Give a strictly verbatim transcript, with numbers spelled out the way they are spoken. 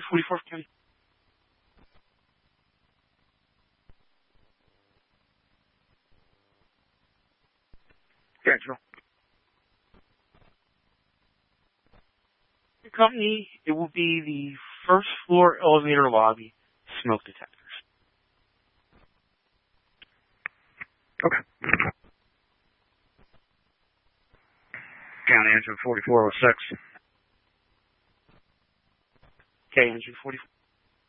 forty-fourth County. Gotcha. The company, it will be the first floor elevator lobby smoke detectors. Okay. County engine forty-four oh six. Okay, engine forty-four.